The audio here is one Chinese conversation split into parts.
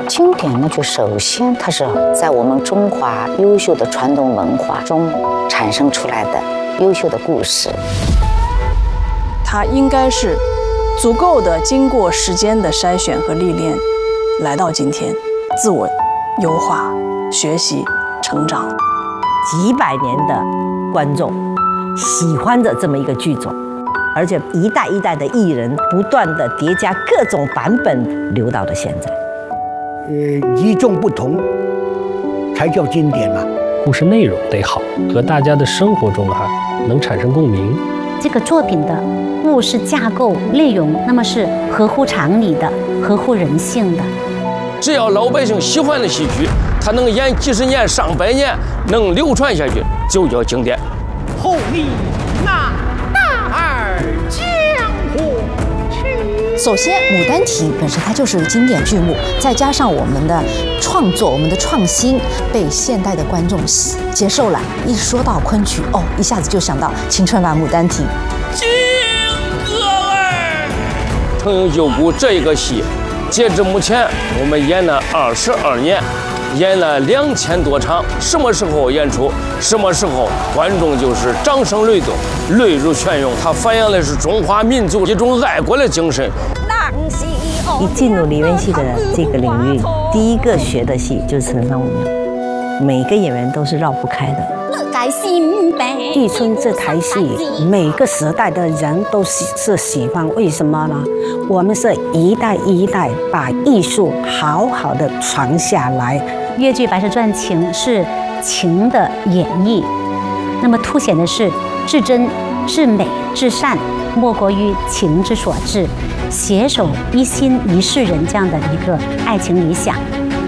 经典呢，就首先它是在我们中华优秀的传统文化中产生出来的优秀的故事。 它应该是足够的经过时间的筛选和历练，来到今天，自我优化、学习、成长。 几百年的观众喜欢着这么一个剧种，而且一代一代的艺人不断的叠加各种版本，留到了现在。 与众不同才叫经典嘛。 故事内容得好，和大家的生活中能产生共鸣。 这个作品的故事架构内容，那么是合乎常理的，合乎人性的。 只要老百姓喜欢的戏曲，它能演几十年、上百年，能流传下去，就叫经典。 后立那大儿江湖去。 首先，《牡丹亭》本身它就是经典剧目，再加上我们的创作、我们的创新，被现代的观众接受了。一说到昆曲，一下子就想到青春版《牡丹亭》。 金哥儿，重游旧故这一个戏，截至目前我们演了22年，演了2000多场。什么时候演出，什么时候观众就是掌声雷动，泪如泉涌。它反映的是中华民族一种爱国的精神。 一进入梨园戏的这个领域，第一个学的戏就是陈三五娘，每个演员都是绕不开的。 玉春这台戏，每个时代的人都是喜欢，为什么呢？我们是一代一代把艺术好好的传下来。 越剧《白蛇传》情是情的演绎，那么凸显的是至真、至美、至善，莫过于情之所至，携手一心一世人这样的一个爱情理想。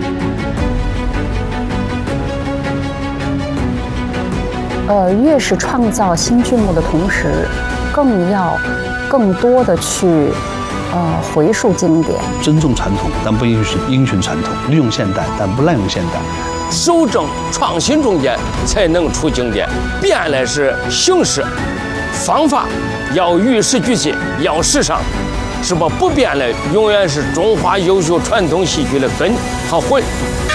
越是创造新剧目的同时，更多的去回溯经典， 尊重传统，但不允许因循传统；利用现代，但不滥用现代。 守正创新中间才能出经典。变了是形式，方法要与时俱进，要时尚。是吧？不变的永远是中华优秀传统戏剧的根和魂。